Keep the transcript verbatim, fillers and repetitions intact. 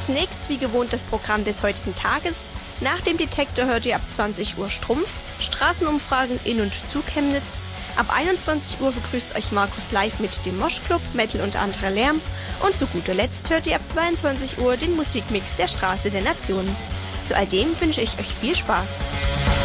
Zunächst wie gewohnt das Programm des heutigen Tages. Nach dem Detektor hört ihr ab zwanzig Uhr Strumpf, Straßenumfragen in und zu Chemnitz. Ab einundzwanzig Uhr begrüßt euch Markus live mit dem Moschclub, Metal und anderer Lärm. Und zu guter Letzt hört ihr ab zweiundzwanzig Uhr den Musikmix der Straße der Nationen. Zu all dem wünsche ich euch viel Spaß.